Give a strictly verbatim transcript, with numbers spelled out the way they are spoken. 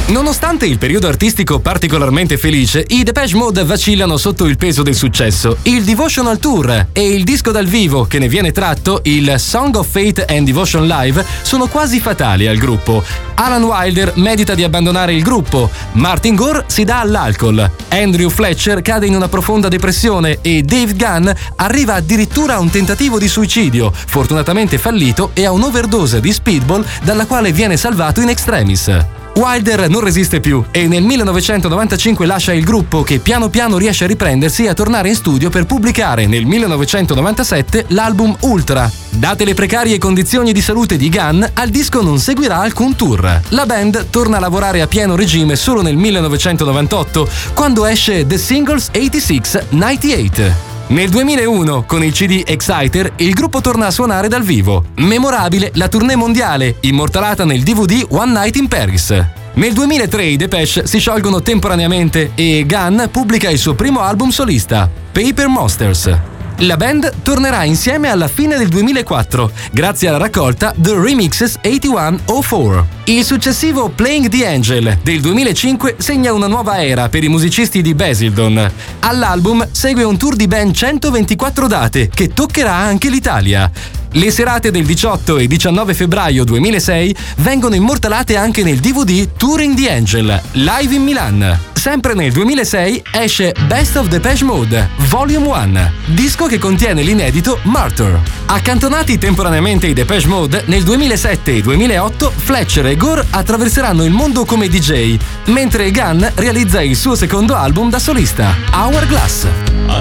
Nonostante il periodo artistico particolarmente felice, i Depeche Mode vacillano sotto il peso del successo. Il Devotional Tour e il disco dal vivo che ne viene tratto, il Song of Faith and Devotion Live, sono quasi fatali al gruppo. Alan Wilder medita di abbandonare il gruppo, Martin Gore si dà all'alcol, Andrew Fletcher cade in una profonda depressione e Dave Gunn arriva addirittura a un tentativo di suicidio, fortunatamente fallito, e a un'overdose di speedball dalla quale viene salvato in extremis. Wilder non resiste più e nel millenovecentonovantacinque lascia il gruppo, che piano piano riesce a riprendersi e a tornare in studio per pubblicare nel millenovecentonovantasette l'album Ultra. Date le precarie condizioni di salute di Gunn, al disco non seguirà alcun tour. La band torna a lavorare a pieno regime solo nel millenovecentonovantotto, quando esce The Singles ottantasei novantotto. Nel duemilauno, con il C D Exciter, il gruppo torna a suonare dal vivo. Memorabile la tournée mondiale, immortalata nel D V D One Night in Paris. Nel duemilatré i Depeche si sciolgono temporaneamente e Gunn pubblica il suo primo album solista, Paper Monsters. La band tornerà insieme alla fine del duemilaquattro, grazie alla raccolta The Remixes ottantuno oh quattro. Il successivo Playing the Angel del duemilacinque segna una nuova era per i musicisti di Basildon. All'album segue un tour di ben centoventiquattro date che toccherà anche l'Italia. Le serate del diciotto e diciannove febbraio duemilasei vengono immortalate anche nel D V D Touring the Angel, live in Milan. Sempre nel duemilasei esce Best of Depeche Mode, Volume uno, disco che contiene l'inedito Martyr. Accantonati temporaneamente i Depeche Mode, nel duemilasette e duemilaotto Fletcher e Gore attraverseranno il mondo come D J, mentre Gunn realizza il suo secondo album da solista, Hourglass.